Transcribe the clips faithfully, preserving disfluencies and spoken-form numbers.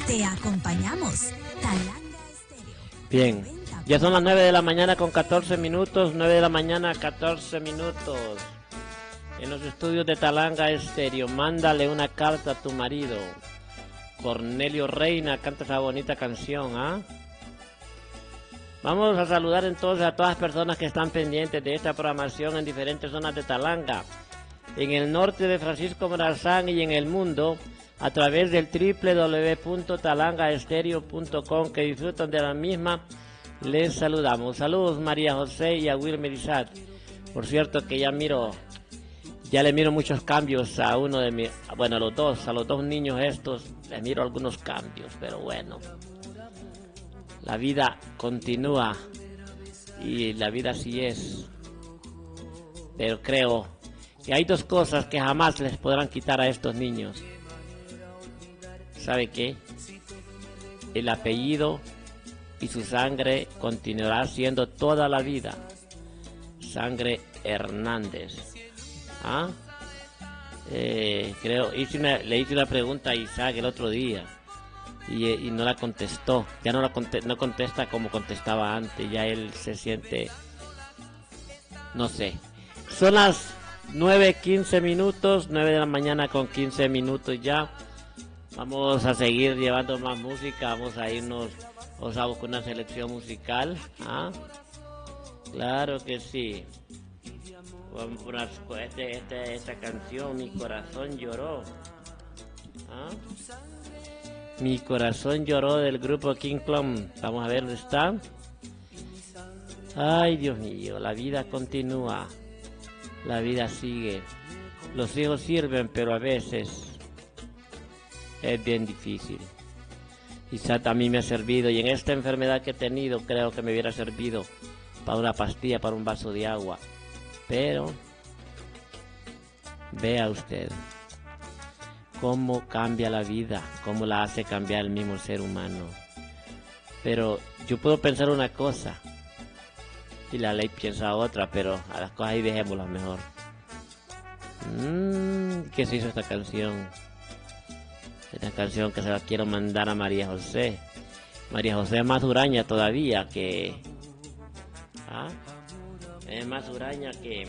Te acompañamos. Talanga Estéreo. Bien, ya son las nueve de la mañana con catorce minutos, nueve de la mañana catorce minutos. En los estudios de Talanga Estéreo, mándale una carta a tu marido. Cornelio Reina canta esa bonita canción, ¿ah? ¿eh? Vamos a saludar entonces a todas las personas que están pendientes de esta programación en diferentes zonas de Talanga, en el norte de Francisco Morazán y en el mundo, a través del doble u doble u doble u punto talanga estéreo punto com, que disfrutan de la misma. Les saludamos. Saludos María José y a Wilmer Isaac. Por cierto que ya miro, ya le miro muchos cambios a uno de mis, bueno, a los dos, a los dos niños estos, les miro algunos cambios, pero bueno. La vida continúa y la vida así es. Pero creo que hay dos cosas que jamás les podrán quitar a estos niños. ¿Sabe qué? El apellido y su sangre continuará siendo toda la vida. Sangre Hernández. ¿Ah? Eh, creo, hice una, le hice una pregunta a Isaac el otro día. Y, y no la contestó, ya no la conte, no contesta como contestaba antes, ya él se siente, no sé. Son las nueve quince minutos, nueve de la mañana con quince minutos ya. Vamos a seguir llevando más música, vamos a irnos, vamos a buscar una selección musical. ¿Ah? Claro que sí. Vamos por este, este, esta canción, Mi Corazón Lloró. ¿Ah? Mi Corazón Lloró, del grupo King Clone. Vamos a ver dónde está. Ay, Dios mío, la vida continúa. La vida sigue. Los hijos sirven, pero a veces es bien difícil. Quizá a mí me ha servido, y en esta enfermedad que he tenido, creo que me hubiera servido para una pastilla, para un vaso de agua. Pero vea usted cómo cambia la vida, cómo la hace cambiar el mismo ser humano. Pero yo puedo pensar una cosa y la ley piensa otra, pero a las cosas ahí dejémoslas mejor. Mm, ¿Qué se hizo esta canción? Esta canción que se la quiero mandar a María José. María José es más huraña todavía que... ¿Ah? Es más huraña que...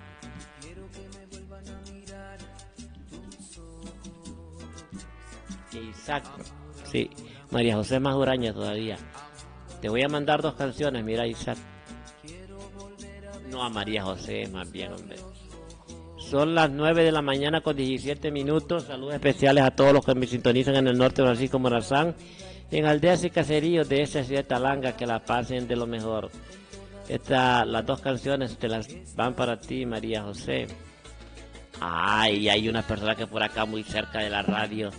que Isaac. Sí, María José es más huraña todavía. Te voy a mandar dos canciones, mira Isaac. No, a María José, más bien, hombre. Son las nueve de la mañana con diecisiete minutos. Saludos especiales a todos los que me sintonizan en el norte de Francisco Morazán, en aldeas y caseríos de esta ciudad de Talanga. Que la pasen de lo mejor. Esta, las dos canciones te las van para ti, María José. Ay, hay una persona que por acá muy cerca de la radio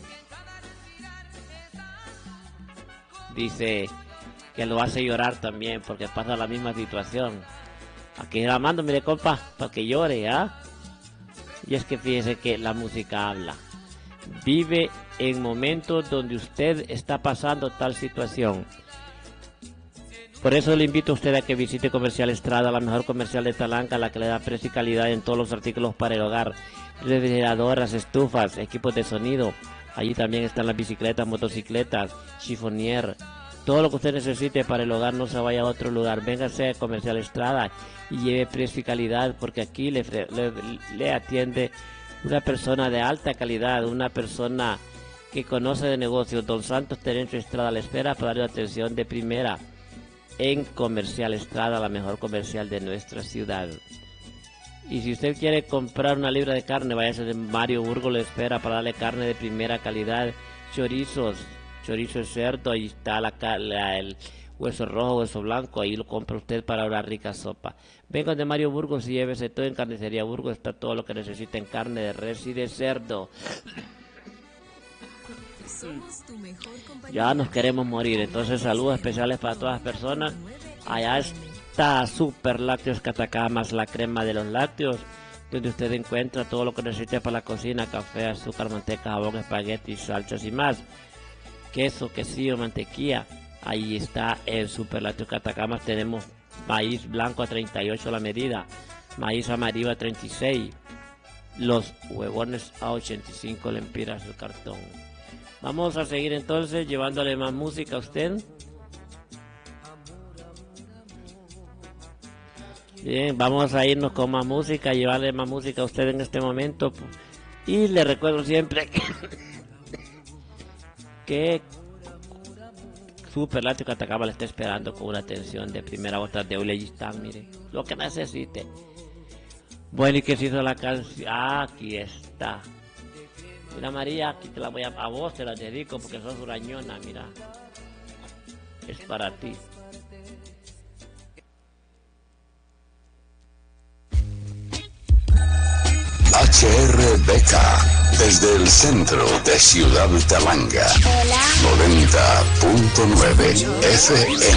dice que lo hace llorar también porque pasa la misma situación. Aquí la mando, mire compa, para que llore, ¿ah? Y es que fíjese que la música habla. Vive en momentos donde usted está pasando tal situación. Por eso le invito a usted a que visite Comercial Estrada, la mejor comercial de Talanga, la que le da precio y calidad en todos los artículos para el hogar, refrigeradoras, estufas, equipos de sonido. Allí también están las bicicletas, motocicletas, chifonier, todo lo que usted necesite para el hogar. No se vaya a otro lugar, véngase a Comercial Estrada y lleve precio y calidad, porque aquí le, le, le atiende una persona de alta calidad, una persona que conoce de negocios. Don Santos Terencio Estrada le espera para darle atención de primera en Comercial Estrada, la mejor comercial de nuestra ciudad. Y si usted quiere comprar una libra de carne, váyase de Mario Burgo, le espera para darle carne de primera calidad, chorizos, chorizo de cerdo, ahí está la, la, el hueso rojo, hueso blanco, ahí lo compra usted para una rica sopa. Venga de Mario Burgos y llévese todo. En Carnicería Burgos está todo lo que necesita en carne de res y de cerdo. Ya nos queremos morir, entonces saludos especiales para todas las personas. Allá está Super Lácteos Catacamas, la crema de los lácteos, donde usted encuentra todo lo que necesita para la cocina: café, azúcar, manteca, jabón, espaguetis, salsas y más. Queso, quesillo, mantequilla. Ahí está el Super Lácteos Catacamas. Tenemos maíz blanco a treinta y ocho la medida, maíz amarillo a treinta y seis, los huevones a ochenta y cinco lempiras el cartón. Vamos a seguir entonces llevándole más música a usted. Bien, vamos a irnos con más música, llevarle más música a usted en este momento. Y le recuerdo siempre que, que Super Látigo Atacama le está esperando con una atención de primera otra de Uleyistán, mire, lo que necesite. Bueno, ¿y qué se hizo la canción? Ah, aquí está. Mira, María, aquí te la voy a... A vos te la dedico porque sos hurañona, mira. Es para ti. H R B K, desde el centro de Ciudad Talanga. noventa punto nueve F M.